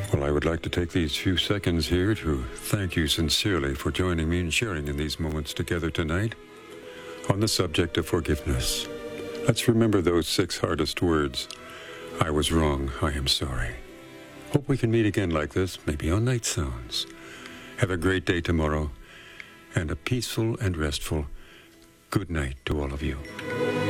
Well, I would like to take these few seconds here to thank you sincerely for joining me and sharing in these moments together tonight on the subject of forgiveness. Let's remember those 6 hardest words. I was wrong. I am sorry. Hope we can meet again like this, maybe on Night Sounds. Have a great day tomorrow and a peaceful and restful good night to all of you.